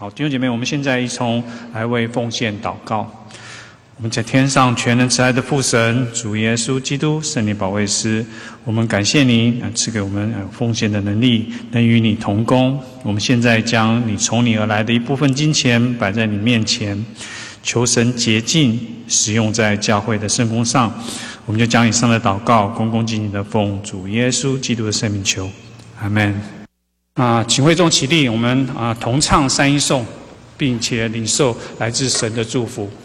好，弟兄姐妹，我们现在一同来为奉献祷告。我们在天上全能慈爱的父神，主耶稣基督圣灵保惠师，我们感谢你赐给我们奉献的能力，能与你同工。我们现在将从你而来的一部分金钱摆在你面前，求神洁净，使用在教会的圣工上。我们就将以上的祷告恭恭敬敬的奉主耶稣基督的圣名求，阿们。请会众起立，我们同唱三一颂，并且领受来自神的祝福。